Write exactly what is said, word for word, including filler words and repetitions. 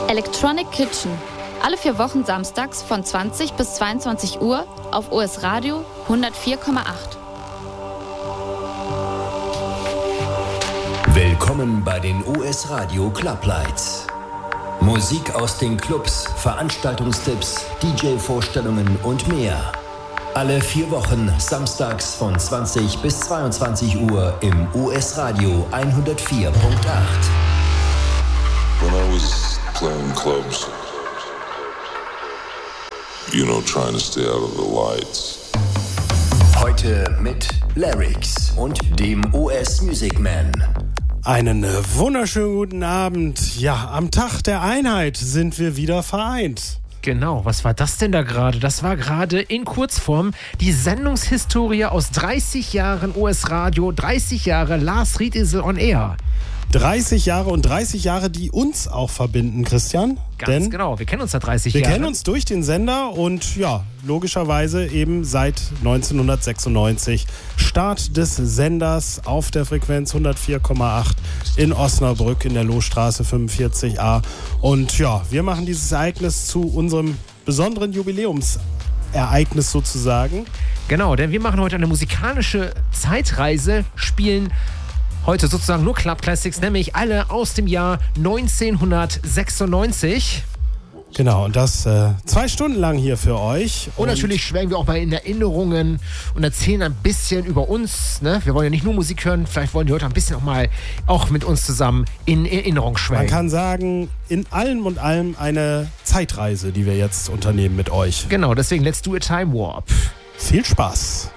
Electronic Kitchen. Alle vier Wochen samstags von zwanzig bis zweiundzwanzig Uhr auf O S Radio hundertvier Komma acht. Willkommen bei den O S Radio Club Lights. Musik aus den Clubs, Veranstaltungstipps, D J-Vorstellungen und mehr. Alle vier Wochen samstags von zwanzig bis zweiundzwanzig Uhr im O S Radio hundertvier Komma acht. When I was playing clubs, you know, trying to stay out of the lights. Heute mit Larix und dem O S Music Man. Einen wunderschönen guten Abend. Ja, am Tag der Einheit sind wir wieder vereint. Genau, was war das denn da gerade? Das war gerade in Kurzform die Sendungshistorie aus dreißig Jahren O S Radio, dreißig Jahre Lars Riedisel on Air. dreißig Jahre und dreißig Jahre, die uns auch verbinden, Christian. Ganz Denn genau, wir kennen uns seit dreißig wir Jahren. Wir kennen uns durch den Sender und ja, logischerweise eben seit neunzehnhundertsechsundneunzig. Start des Senders auf der Frequenz hundertvier Komma acht in Osnabrück in der Lohstraße fünfundvierzig a. Und ja, wir machen dieses Ereignis zu unserem besonderen Jubiläumsereignis sozusagen. Genau, denn wir machen heute eine musikalische Zeitreise, spielen heute sozusagen nur Club Classics, nämlich alle aus dem Jahr neunzehnhundertsechsundneunzig. Genau, und das äh, zwei Stunden lang hier für euch. Und, und natürlich schwelgen wir auch mal in Erinnerungen und erzählen ein bisschen über uns. Ne? Wir wollen ja nicht nur Musik hören, vielleicht wollen die Leute ein bisschen auch mal auch mit uns zusammen in Erinnerung schwelgen. Man kann sagen, in allem und allem eine Zeitreise, die wir jetzt unternehmen mit euch. Genau, deswegen let's do a time warp. Viel Spaß.